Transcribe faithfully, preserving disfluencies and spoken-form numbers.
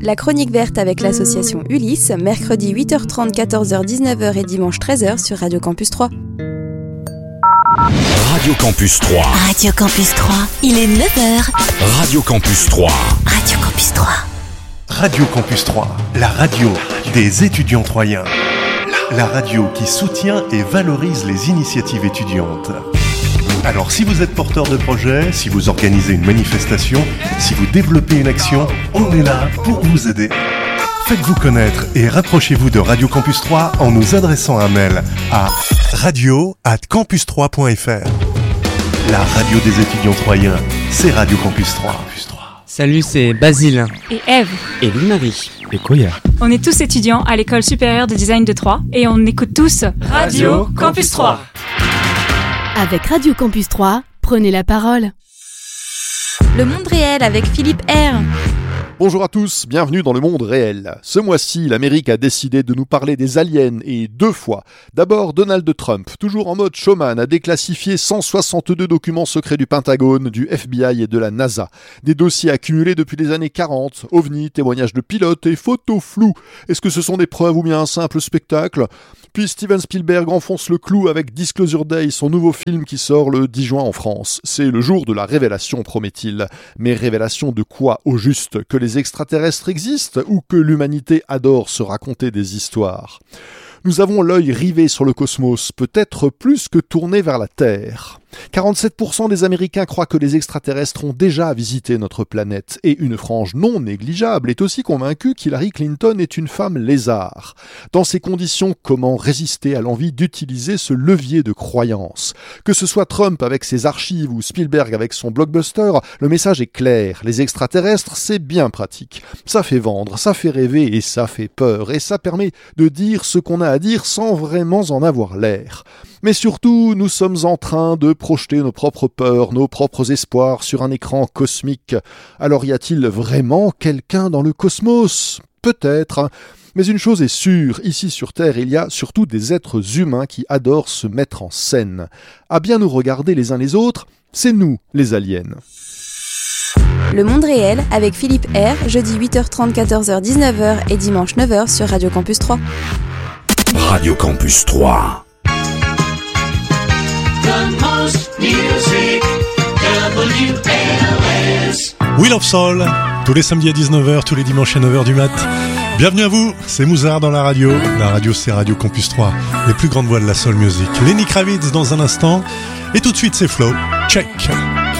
La chronique verte avec l'association Ulysse, mercredi huit heures trente, quatorze heures, dix-neuf heures et dimanche treize heures sur Radio Campus trois. Radio Campus trois. Radio Campus trois, il est neuf heures. Radio Campus trois. Radio Campus trois. Radio Campus trois, la radio des étudiants troyens. La radio qui soutient et valorise les initiatives étudiantes. Alors si vous êtes porteur de projet, si vous organisez une manifestation, si vous développez une action, on est là pour vous aider. Faites-vous connaître et rapprochez-vous de Radio Campus trois en nous adressant un mail à radio arobase campus trois point f r. La radio des étudiants troyens, c'est Radio Campus trois. Salut, c'est Basile. Et Eve. Et Louis-Marie. Et Koya. On est tous étudiants à l'école supérieure de design de Troyes et on écoute tous Radio Campus trois. Avec Radio Campus trois, prenez la parole. Le monde réel avec Philippe R. Bonjour à tous, bienvenue dans le monde réel. Ce mois-ci, l'Amérique a décidé de nous parler des aliens et deux fois. D'abord, Donald Trump, toujours en mode showman, a déclassifié cent soixante-deux documents secrets du Pentagone, du F B I et de la NASA. Des dossiers accumulés depuis les années quarante, ovnis, témoignages de pilotes et photos floues. Est-ce que ce sont des preuves ou bien un simple spectacle ? Puis Steven Spielberg enfonce le clou avec Disclosure Day, son nouveau film qui sort le dix juin en France. C'est le jour de la révélation, promet-il. Mais révélation de quoi au juste ? Que les extraterrestres existent ou que l'humanité adore se raconter des histoires ? Nous avons l'œil rivé sur le cosmos, peut-être plus que tourné vers la Terre. quarante-sept pour cent des Américains croient que les extraterrestres ont déjà visité notre planète et une frange non négligeable est aussi convaincue qu'Hillary Clinton est une femme lézard. Dans ces conditions, comment résister à l'envie d'utiliser ce levier de croyance ? Que ce soit Trump avec ses archives ou Spielberg avec son blockbuster, le message est clair. Les extraterrestres, c'est bien pratique. Ça fait vendre, ça fait rêver et ça fait peur. Et ça permet de dire ce qu'on a à dire sans vraiment en avoir l'air. Mais surtout, nous sommes en train de projeter nos propres peurs, nos propres espoirs sur un écran cosmique. Alors y a-t-il vraiment quelqu'un dans le cosmos ? Peut-être. Mais une chose est sûre, ici sur Terre, il y a surtout des êtres humains qui adorent se mettre en scène. À bien nous regarder les uns les autres, c'est nous, les aliens. Le monde réel avec Philippe R, jeudi huit heures trente, quatorze heures, dix-neuf heures et dimanche neuf heures sur Radio Campus trois. Radio Campus trois. Wheel of Soul, tous les samedis à dix-neuf heures, tous les dimanches à neuf heures du mat. Bienvenue à vous, c'est Mouzard dans la radio. La radio, c'est Radio Campus trois, les plus grandes voix de la soul music. Lenny Kravitz dans un instant, et tout de suite c'est Flo. Check.